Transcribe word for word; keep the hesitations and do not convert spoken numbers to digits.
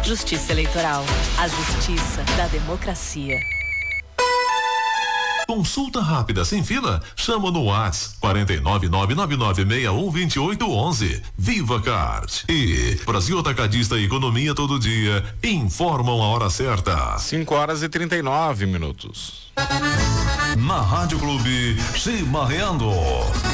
Justiça Eleitoral, a justiça da democracia. Consulta rápida sem fila? Chama no WhatsApp quatro nove nove nove nove seis um dois oito um um. Viva Card e Brasil Atacadista Economia todo dia informam a hora certa. cinco horas e trinta e nove minutos. Na Rádio Clube, Chimarreando.